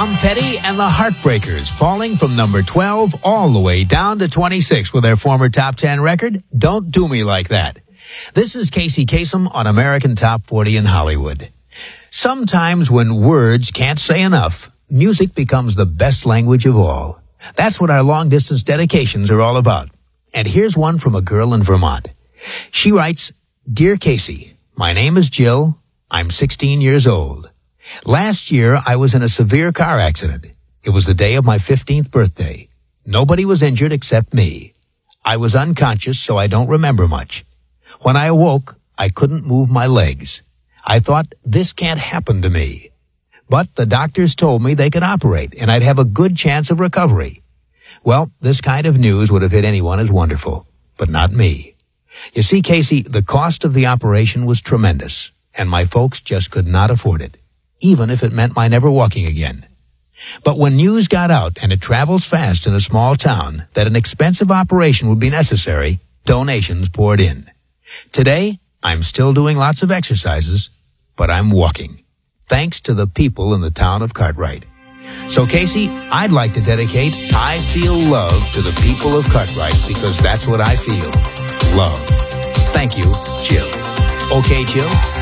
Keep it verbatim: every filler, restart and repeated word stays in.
Tom Petty and the Heartbreakers, falling from number twelve all the way down to twenty-six with their former top ten record, Don't Do Me Like That. This is Casey Kasem on American Top forty in Hollywood. Sometimes when words can't say enough, music becomes the best language of all. That's what our long-distance dedications are all about. And here's one from a girl in Vermont. She writes, Dear Casey, my name is Jill. I'm sixteen years old. Last year, I was in a severe car accident. It was the day of my fifteenth birthday. Nobody was injured except me. I was unconscious, so I don't remember much. When I awoke, I couldn't move my legs. I thought, this can't happen to me. But the doctors told me they could operate, and I'd have a good chance of recovery. Well, this kind of news would have hit anyone as wonderful, but not me. You see, Casey, the cost of the operation was tremendous, and my folks just could not afford it, even if it meant my never walking again. But when news got out, and it travels fast in a small town, that an expensive operation would be necessary, donations poured in. Today, I'm still doing lots of exercises, but I'm walking, thanks to the people in the town of Cartwright. So, Casey, I'd like to dedicate I Feel Love to the people of Cartwright because that's what I feel. Love. Thank you, Jill. Okay, Jill?